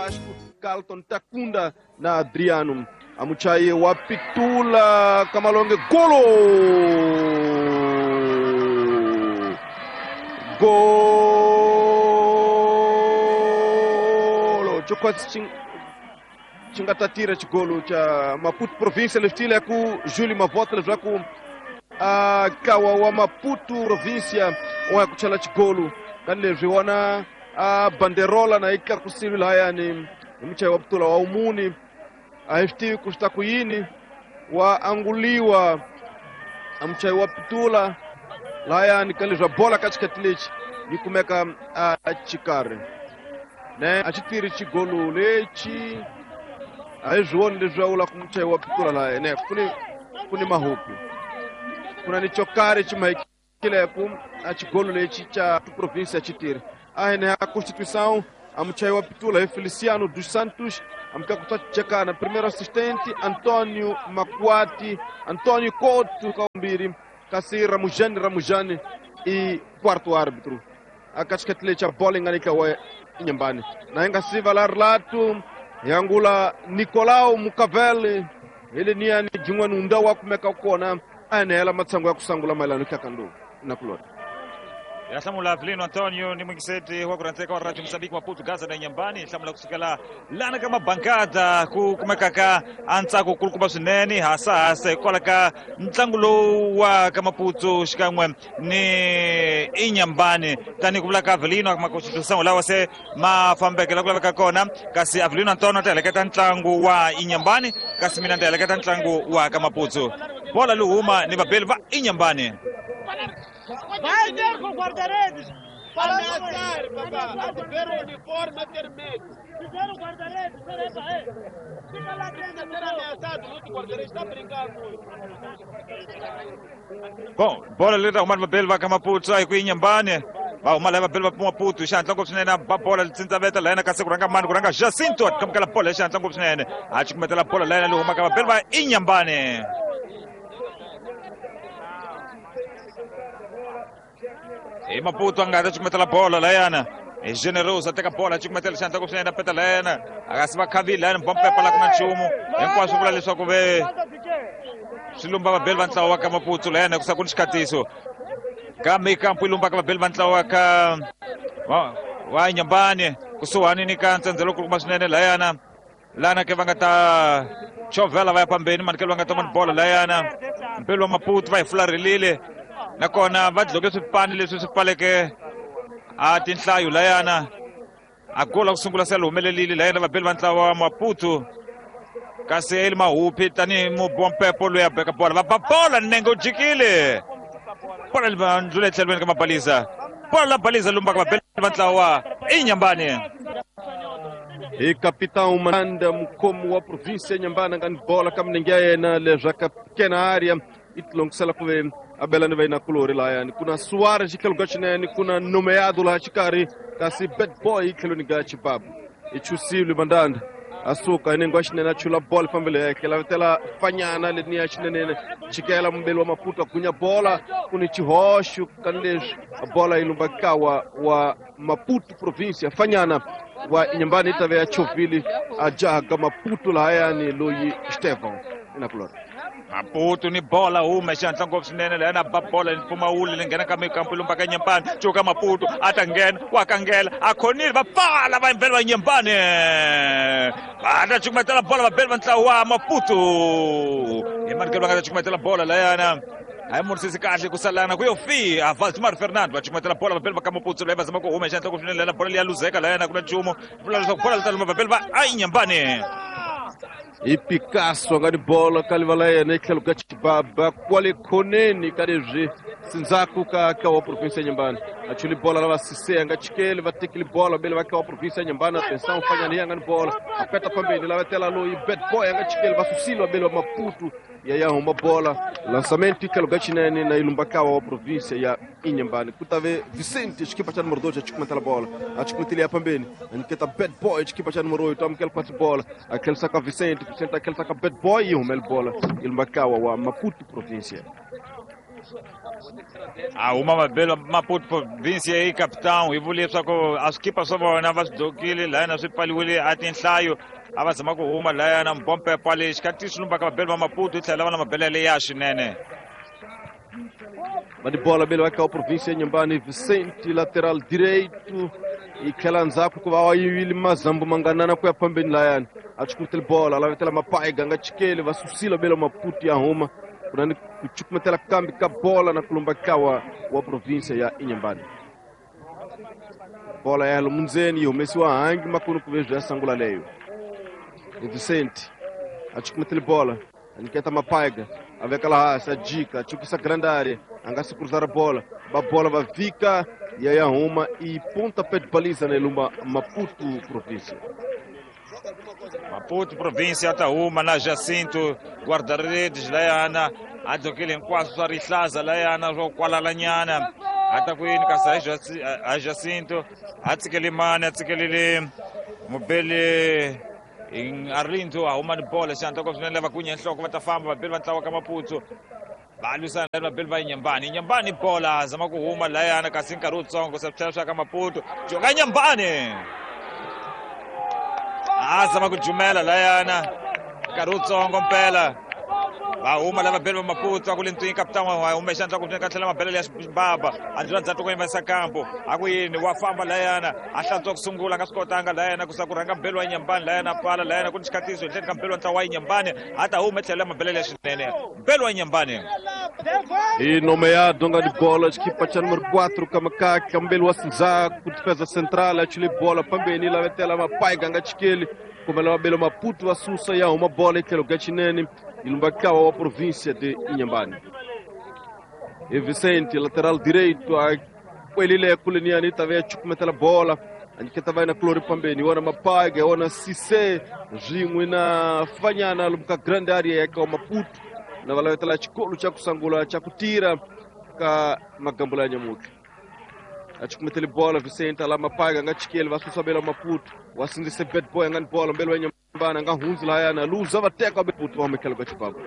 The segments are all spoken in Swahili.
Carrasco, Carlton Takunda na Adriano. Amuchai wa Pitula Kamalonge golo! Golo! Chokwatsi chingatatira chigolo cha Maputo província leftilha ku Júlio Mavota levra ku kawa wa Maputo província wa kuchala chigolo kan levriwana banderola na ikar kusilu hayani mchai wa Pitula wa umuni afti kustakuyini wa anguliwa mchai wa Pitula hayani kan levra bola katikatilich nikumeka chikare ne achitiri chigolo lechi aizwoni lezwaula kumchai wa Pitula la ne kuni mahupi kuna ni chokare chimaikile kum achigolo lechi cha província chitiri ne a constituição amchai wa Pitula Feliciano dos Santos amka kutacheka na primeiro assistente Antônio Makuati Antônio Couto Kaumbiri Kasira Ramujani e quarto árbitro akatikatile cha bowling anika wa nyambani na inga sivalar latu Yangula Nicolau Mukaveli ele niani jingwa nunda wa kumeka kuona anela matsango ya kusangula mailano kakandu nakulora ya Samula Avelino Antonio ni mwengiseti wa kuranteka wa Radio Msambiki Maputo Gaza na nyambani Samula kusikala lana kama bankada kumeka anza kukulukuba suneni hasa kolaka mtsangulo wa kama Maputo shikamwe ni inyambani tani kubulaka Avelino kama constitution la wase mafambeke la kulaka kona kasi Avelino Antonio teleketa ntlangu wa inyambani kasi mina teleketa ntlangu wa kama Maputo bola luhuma ni babelva inyambani. Vai ter com guarda-redes! Ameaçar, papá! Ver o uniforme ter medo! Fizeram guarda-redes, fica lá dentro! Ser ameaçado, o outro guarda-redes está brincando! Bom, bola lida umar mabelva kama Maputo ay kuinyambane. Umala mabelva puma Maputo, shantla kopsinena bola tsinta veta lena kasi kuranga manu kuranga Jacinto kama kala bola shantla kopsinena. Achikumetela bola lena luhuma kama mabelva inyambane. E Maputo angada chimetela bola lena é generoso até que a bola chimetela chanta com cena peta lena agasiva kavilana bom pepa lá com a chumo enquanto o ali só com ver silumba belva ntlawa ka Maputo lena kusakuni skatiso kami kampo ilumba ka belva ntlawa ka wa nyambane kusuani ni kanza nzelo kumasnene lena lana ke vangata chovela vai pambeni man ke vangata man bola lena belva Maputo vai flarilile nakona vadloke swipani leswi swi pfaleke tinhlayo layana agola kusungula se humelelile layana vabeli va ntlawa wa Maputo kasi eli mahupi tani mubompepo loyi a beka bola va ba bola nenge u jikile bola liva ndlula etlhelweni ka mabaliza bola la baliza lumba ka vabeli va ntlawa wa inyambane e capitão Manda mkomo wa província Inhambane ngani bola kama ningia yena lezaka pequena área itlongisela kuve abela vai na colore lá yani kuna Suarez que lugar ni kuna nomeado lá chikari kasi bad boy que luniga chibabu e chusili mandanda asuka inengwashine na chula bola família yake la tela fanyana le nia chinene chikela mbelo wa Maputo kunya bola kuni chihosho kandesh bola ilumbakawa wa Maputo província fanyana wa Inhambane itave achovili ajaga Maputo la yani loyi Stefan inakulora Maputo ni bola uma xantla ngopfu swinene lena ba bola ni pfuma uli lengena ka mikampo lumba ka Nyambane joka Maputo atangena wakangela akhonile vapfala va imbele va Nyambane ata chukumetela bola vabeli va ntlawa wa Maputo hi manikelo va nga ta chukumetela bola layana hayi murisisi kahle kusalana kuyofi Valdemar Fernando va chukumetela bola vabeli va ka Maputo leyi va zama ku huma xantla ngopfu swinene lena bola liya luzeka layana ku na nchumu vula leswaku bola litaluma vabeli va Nyambane e Picasso ngani bola kalivalaya nekhelo ka chibaba kwale khoneni kadezwi sinzaku ka wa província Nyambane achuli bola lava sise anga chikele va tekili bola bele va ka wa província Nyambane atenção fanyani ngani bola apeta pambeni lava tela lo bad boy anga chikele va susilo bele wa Maputo ya uma bola lançamento que lugar chinene na ilumbakawa wa província ya Inhambane kutave Vicente equipa cha número 2 achikumeta bola achikumetelia pambeni aniketa bad boy equipa cha número 8 amkel kwati bola aquele saca Vicente aquele saca bad boy e uma bola ilumbakawa wa Maputo província Huma mabelo Maputo província aí, capitão. E vou ler só com as equipas só vão na base do Kili, lá na Supaliwili, atenção. Abazama kuhuma la na mpompe pale shikatisu mpaka mabelo Maputo italawa na mabelo ile yashi nene. Mas de bola belo aqui a província Inhambane, Vicente lateral direito e Kelanzaku kwa wawili mazambu manganana kwa pambeni la yani achukutel bola la vetela mapaiga ngachikele vasusila belo Maputo ya homa kunani kuchukumetela kambi ka bola na kulumba kawa wa província ya Inhambane. Bola ya Lumunzeni yomesi wa hangi makunu kuvejo ya sangula leyo. Vicente achukumetela bola aniketa mapaiga avec essa dica, tipo essa grande área, anga se cruzar a bola vai ficar e aí arruma e pontapé de baliza na Lumba Maputo província. Maputo província tá uma na Jacinto, guarda-redes lá ana, acho que ele enquanto arislaza lá ana jogo quala lanhana, até que ele casa a Jacinto, acho que ele mana, acho que ele mobile in Arlindo uma de bola santa ko funa leva kunye nhloko batafamba babili bantlawa ka Maputo balusana babili ba Inhambane bola zama kuhuma la yana kasinka rutsongo septhasha ka Maputo joka Inhambane zama kujumela la yana ka rutsongo mpela uma lava babili ba Maputo akulintuyi capitão umeshanta kufuna kathlela mabele ya baba andira ndzatu ko yimasa campo akuyini wafamba la yana ahlantswa kusungula ngasikotanga la yana kusakuranga mbelo wa Inhambane la yana pala la yana kunishikatiso endleni ka mbelo ntlawa wa Inhambane hata ethlela mabele ya swinene mbelo wa Inhambane e nomeado donga de bola equipa cha número 4 Kamakaki Kambelo wa Sinzaku defesa central achile bola pambeni la vetela mapaiga ngachikeli como ela belo Maputo wa susa ya uma bola ikelo gachinene ilumbakawa wa província de Inhambane. E Vicente lateral direito a kwelile kuliniani tavea chukumetela bola aniketa vai na Clore pambeni wana mapaiga wana Sise jingwe na fanyana lumka grande área ya Maputo na wala vetela chikolo cha kusangula cha kutira ka magambula ya Nyamuke achukumetele bola Vicente ala mapaiga ngachikele vasusa bela Maputo wasindise bad boy ngani bola mbele wa Inhambane ngahunzi la yana luza vateka Maputo wa mekelo gachibaba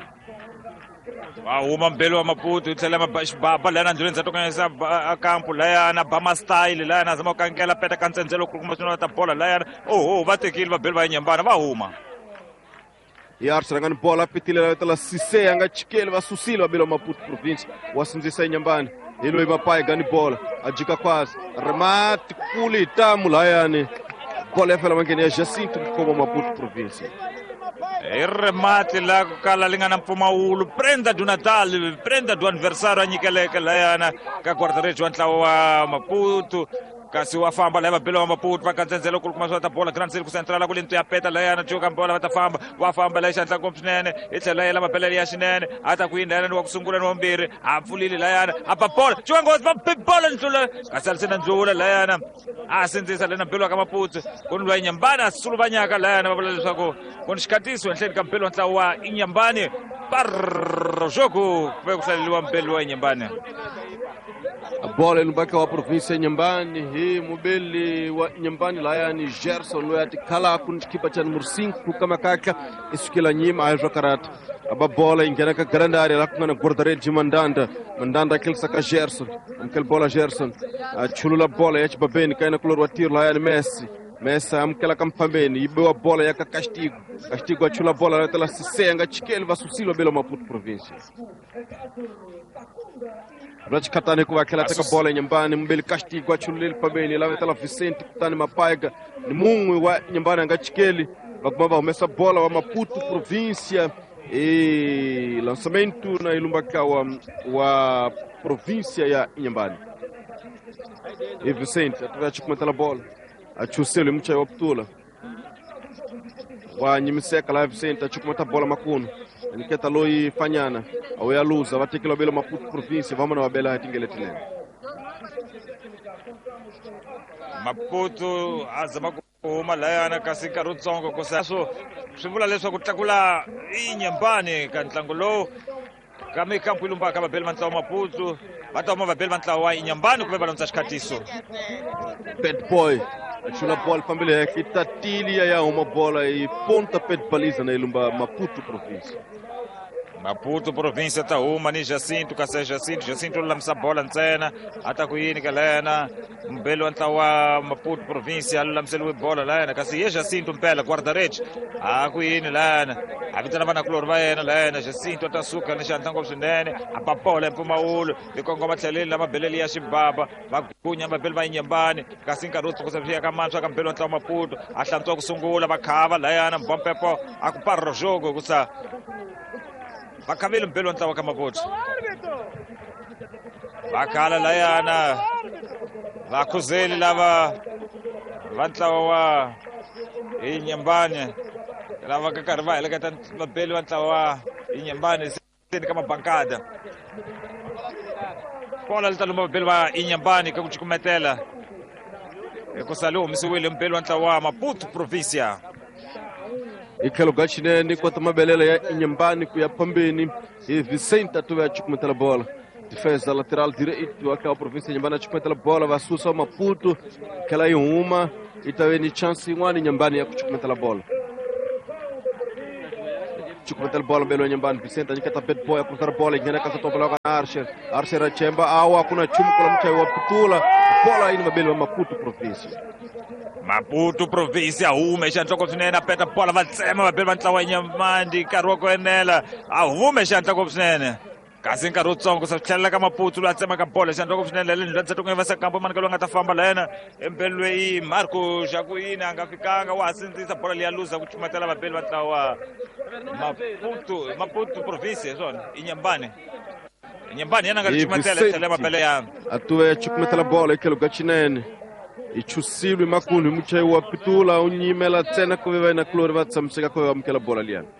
uma mbelo wa Maputo ithlela mababa lana ndlweni ndzatokanyisa campo la yana bama style la yana zama kankela peta kantsenzelo kuma sino ta bola la yana vatekile babeli va Inhambane va huma e Arsenal ngani bola pitile la vetela Sise ngachikele vasusile babelo Maputo província wasinzisa Inhambane ilo imapai gani bola ajika quase remate kuli tamu la yani bola efela mangeni ya Jacinto como Maputo província remate la kala lingana mpfumawulo prenda do Natal prenda do aniversário anyikeleke la yana ka guarda-redes wa ntlawa wa Maputo kasi wafamba leva belo wa Maputo vakantsenzelo kuli kuma swata bola grande circo central akulinto ya peta la yana joka bola vatafamba wafamba la xantla ngopfu swinene ithlela yela mabelele ya xinene ata kuyindela ni wa kusungula ni wambirhi a pfulile la yana a ba bola joka ngozi va bola ndzula kasi alisena ndzula la yana a sindzisa lena belo wa ka Maputo kuni lwa Inhambane a suluvanyaka la yana va vula leswaku kuni xikatiso henhleni ka mbelo wa ntlawa wa Inhambane par jogo kuve ku hlaleliwa mbelo wa Inhambane a bola ilumbaka wa província Inhambane e mobile wa Inhambane la yani Gerson lo yati kala kun equipa cha número 5 Kamakaka isukila nyima ayo karata aba bola ingena ka grande área la kuna guarda-redes de mandanda aquele saca Gerson aquele bola Gerson a chulula bola yati babeni kaina color wa tiro la yani Messi amkela kampambeni ibewa bola yaka castigo a chula bola la tela Sise ngachikele vasusilo belo Maputo província Brati katane kwa kila taka bola Inhambane mbele castigo achulile pambeni la vetela Vicente kutani mapaiga ni mungwe wa Inhambane ngachikeli vakumava umesa bola wa Maputo província e lançamento na ilumbaka wa província ya Inhambane e Vicente atakachi kumetela bola achusele mcha wa Ptula wa nyimiseka la Vicente achukumeta bola makuno niketa loi fanyana au ya luza vatekelo belo Maputo província vamos na wabela hatingeletelene Maputo azama kuhuma la yana kasinka rutsongo kosaso swivula leswaku tlakula Inhambane ka ntlangu lowu ka mikampu ilumbaka babeli va ntlawa wa Maputo va ta huma babeli va ntlawa wa Inhambane kuve va landzisa xikatiso bad boy achula bola pambele yake tatili ya uma bola e ponta pé de baliza na ilumba Maputo província Maputo província ta uma ni Jacinto kasi Jacinto lamsa bola ntsena ata ku yini ka lena mbelo wa Maputo província lamseliwe bola lena kasi ye Jacinto mpela guarda-redes ku yini lena avitana vana kulori va yena lena Jacinto atasuka ni xantlango swinene apapola empumawulo likongoma tlheleni lama beleli ya xibaba va gunya mabeli va Inyembani kasi nkarhi wo tsukusa swiya ka mantswa ka mbelo wa Maputo a hlantswa ku sungula va khava layana mbompepo a ku parra jogo kusa vakhavile mbelo ntlawa ka Maputo vakhala layana vakhuzeli lava va ntlawa wa Inyembani lava ka karhi va heleketa vabeli va ntlawa wa Inyembani seni ka mabankada bola lita luma vabeli va Inyembani ka ku cukumetela hikusa li humisiwile mbeli wa ntlawa wa Maputo província ikhelo gachinene kota mabelela ya Inyembani kuya pambeni Vicente atuve a cukumetela bola defesa lateral direito aquela província Inyembani a cukumetela bola va susa Maputo kela uma itawe ni chance ngwani Inyembani ya kucukumetela bola cukumetela bola mbele Inyembani Vicente anyiketa bad boy akusara bola ingena ka topola ka Archer achemba awa kuna chumu kula mchai wa Pitula bola ini mabele wa Maputo província Maputo província hume xantloko swinene a peta bola va tsema vabeli va ntlawa wa Inyembani nkarhi wa ku enela a hume xantloko swinene kasi nkarhi wutsongo sa tlhelela ka Maputo loyi a tsemaka bola xantloko swinene le ndlela ntsatoko va sekampo mani ka loyi nga ta famba lena empelweni Marco Jacqueline a nga fikanga wa sindzisa bola leya luza ku cukumetela vabeli va ntlawa wa Maputo província swona Inyembani yena nga cukumetela tlhele mabele ya atuve cukumetela bola ikhelo gachinene ichusilwe makunu muchai wa Pitula unyimela tsena kuve na kulori va tshamiseka kuve amukela bola liyani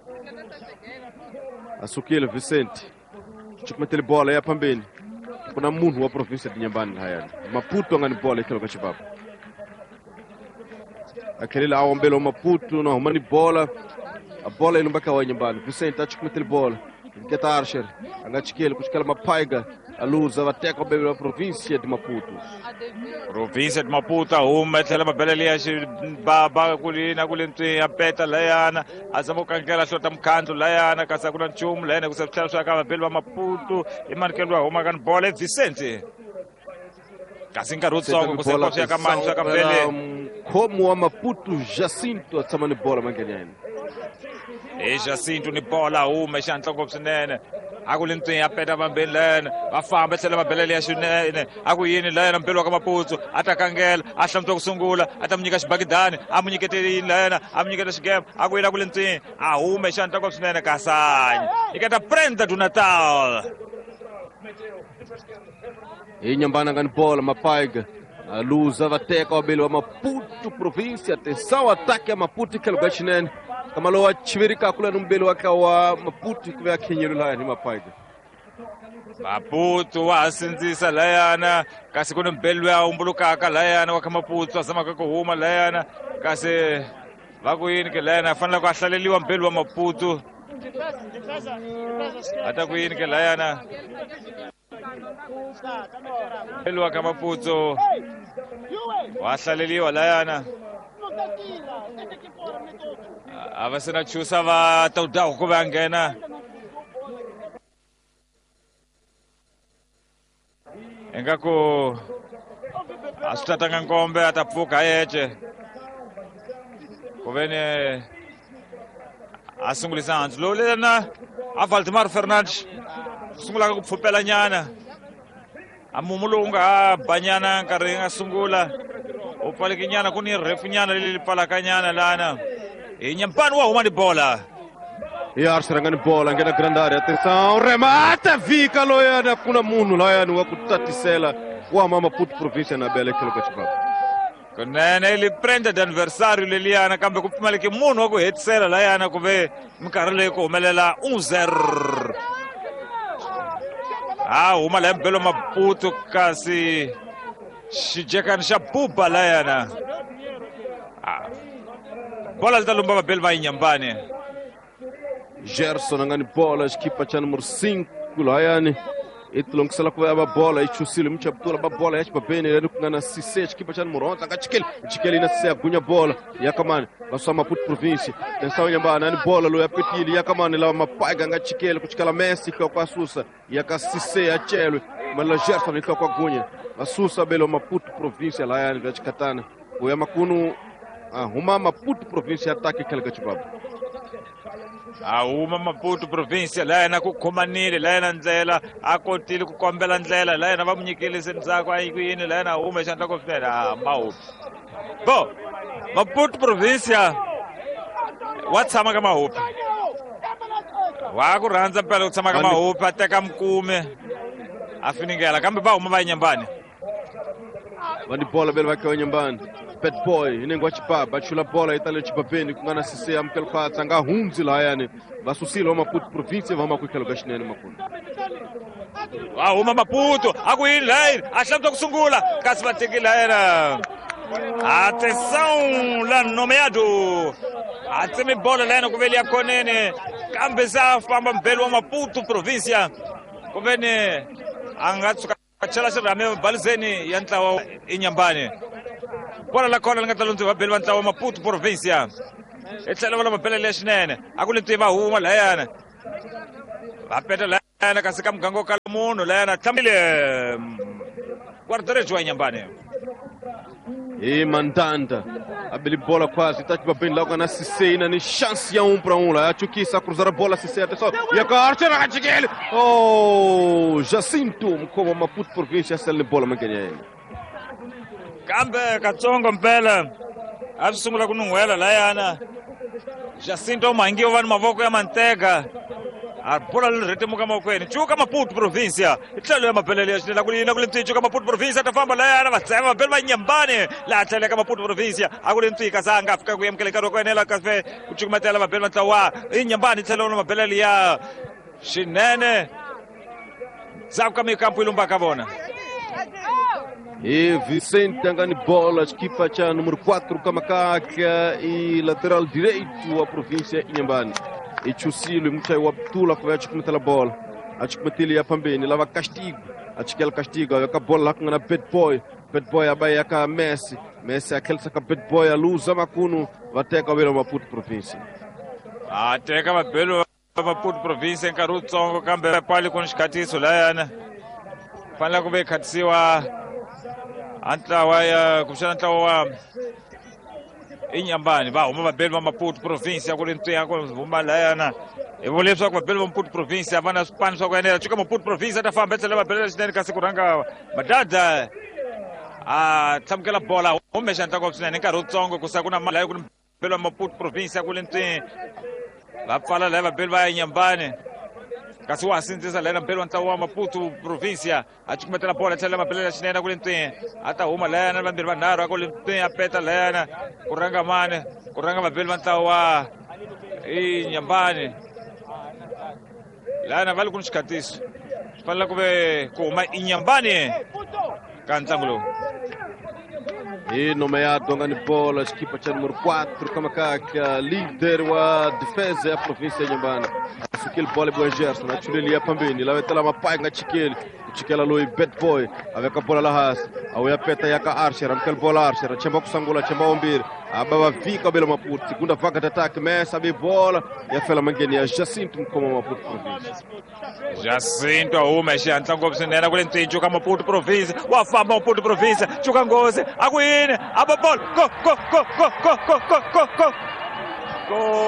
asukile Vicente cukumetele bola ya pambeni kuna munhu wa província de Inyembani hayani Maputo angani bola ikhelo gachibaba akhelela awombelo wa Maputo na humani bola a bola ilumbaka wa Inyembani Vicente acukumetele bola nketa Archer angachikele kuchikela mapaiga aluza vateka wabebe wa província de Maputo província de Maputo uma tlhela mabele leya xibaba kulina kule ntwi a peta layana a zama ku kankela xota mukhandlo layana kasi a ku na nchumu layana kusa switlhela swa ka vabeli va Maputo i manikelo wa huma ka ni bola Vicente kasi nkarhi wutsongo kusa kwa swiya ka mani swa ka mbele mkhomo wa Maputo Jacinto a tshama ni bola mangenyani Jacinto ni bola hume xantloko swinene a ku le ntwini ya peta vambeni lena va famba tlhela mabele leya swinene a ku yini lena mbeli wa ka Maputo a ta kangela a hlantswa ku sungula a ta mu nyika xibakidani a mu nyiketelini lena a mu nyiketa xigepo a ku yini a ku le ntwini a hume xantloko swinene kasanyi nyiketa Brenda do Natal Inyembani angani bola mapaiga aluza vateka wabele wa Maputo província atenção ataque ya Maputo ikhelo gachinene kama lo chivirika kula numbelo waka wa Maputo kuve akhenyelo layani mapaiga Maputo wa sindzisa layana kasi ku ni mbeli loyi a humbulukaka layana wa ka Maputo a zamaka ku huma layana kasi va ku yini ke layana a fanele ku a hlaleliwa mbeli wa Maputo a ta ku yini ke layana mbeli wa ka Maputo wa hlaleliwa layana a va sena chusa va tautaku ku ve a nghena ingaku a swi tatanga nkombe a ta pfuka yeche ku ve ni a sungulisa hansi lowu lena a Valdemar Fernandes sungulaka ku pfupela nyana a mumu lowu nga banyana nkarhi nga sungula u pfaleke nyana ku ni refu nyana leli pfalaka nyana lana Inyembani wa huma ni bola Archer angani bola ngena grande área atenção remata vika loyana kuna munhu layani wa ku tatisela wa Maputo província na bele ikhelo gachibaba kunene li prende de adversário leliyana kambe ku pfumaleke munhu wa ku hetisela layana ku ve minkarhi leyi ku humelela 1-0 a huma laya mbelo Maputo kasi xijekani xa buba layana bola lita lumba vabeli va Inyembani Gerson angani bola equipa cha número 5 layani itilongisela ku va bola ichusile mchaptula ba bola ya chibabeni leni kungana Sise chikipa cha Muronza ngachikeli ina Sise agunya bola yakamani baswa Maputo province tensawo nyambana ni bola lo yapetili yakamani la mapaiga ngachikeli kuchikala Messi kwa Susa yaka Sise achelwe mala Gerson kwa gunya basusa belo Maputo province la yani vya chikatana uya makunu huma Maputo province ataki kelga chibabu uma Maputo province la yena ku khomanile la yena ndlela akotile ku kombela ndlela la yena va munyikile senzako ayikuyini la yena uma xandla ko fela Maputo bo Maputo province wa tshama ka Maputo wa ku rhandza mpela ku tshama ka Maputo ateka mkume afiningela kambe ba uma va Nyambani vani bola belo va Nyambani Bad Boy inengwa chipaba chula bola itale chipapeni kungana Sise amkelkhatsa nga hunzi la yani vasusile wa Maputo province vama kuikheluka xinene makulu uma Maputo akuyini line ahlamta kusungula kasi va tekile yena atenção la nomeado atseme bola lena kuveli ya konene kambe sa famba mbelo wa Maputo province kuveni angatsuka chela xirame balizeni ya ntlawa iNyambani bola la kona nga talonzi va beli va ntlawa Maputo province etlhela va lava belele swinene akuleti va huma la yana va peta la yana kasi ka mgango ka munhu la yana tlamile guardarejo wa Nyambani mandanda abeli bola quase tá tipo bem logo na Sise ina ni chance ya 1-1 lá achukisa cruzar a bola Sise atenção e a Archer achigele Jacinto como Maputo province essa bola mangenya kambe katsongo mpela a swi sungula ku nuhwela la yana Jacinto mangiwa va ni mavoko ya manteka a bola le retimuka mavokweni cuka Maputo province itlhelo ya mabelele ya xinela kulina kule ntwi cuka Maputo province ta famba la yana va tsema beli va Nyambani la tlhela ka Maputo province a kule ntwi ka sanga fika ku yamkeleka ro kwenela kafe ku cukumetela mabeli va ntlawa iNyambani tlhelo na mabelele ya xinene zaku ka mikampo ilumba ka vona Vicente angani bola equipa cha número 4 Kamakaka e lateral direito a província Inhambane e Chusilo mutai wa Abdullah kwa chukumetela bola achukumeteli ya pambeni lava castigo achikela castigo aka bola kuna Bad Boy abaya ka Messi akelsa ka Bad Boy aluza makunu vateka vela Maputo province ateka mabelo Maputo province nkarutsongo kambe pali kun xikatiso la yana fanele ku ve khatisiwa antlawa ya kushana ntlawa iNyambani va huma vabeli va Maputo province ku ri ntwi ya ku huma la yana i vule leswaku vabeli va Maputo province a va na swipano swa ku enela cuka Maputo province ta famba etlhela vabeli swinene kasi ku rhanga madada a tlamukela bola humexa ntlangu swinene nkarhi wutsongo kusa ku na mali ku ri vabeli va Maputo province ku ri ntwi va pfala la vabeli va Nyambani kasi wa sindzisa lena mpelo ntlawa wa Maputo province a cukumetela bola tlhela mabelele swinene kule ntwi ata huma lena vambirhi vanharhu akule ntwi a peta lena ku rhanga mani ku rhanga vabeli va ntlawa wa iNyambani lana vale ku ni xikatiso swi fanele ku ve ku huma iNyambani ka ntlangu lowu nomeado angani bola equipa cha número 4 Kamakaka líder wa defesa ya província ya Nyambani asukile bola boa Gerson achuleli ya pambeni lavetela mapai ngachikeli kuchikela loyi Bad Boy aveka bola la hasi au yapeta yaka Archer amkel bola Archer chamba kusangula chamba ombiri abava vika bela Maputo segunda vaga de ataque Messi abe bola yafela mangeni ya Jacinto como Maputo província Jacinto uma xa ntlangu swinene kule ntwi cuka Maputo province wa famba Maputo province cuka nghozi akuyini aba bola go